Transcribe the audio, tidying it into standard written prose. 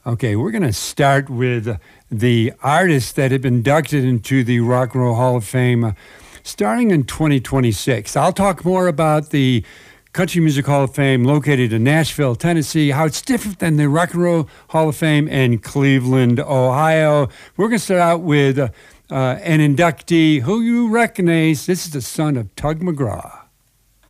Okay, we're going to start with the artists that have been inducted into the Rock and Roll Hall of Fame starting in 2026. I'll talk more about the Country Music Hall of Fame located in Nashville, Tennessee, how it's different than the Rock and Roll Hall of Fame in Cleveland, Ohio. We're going to start out with an inductee who you recognize. This is the son of Tug McGraw.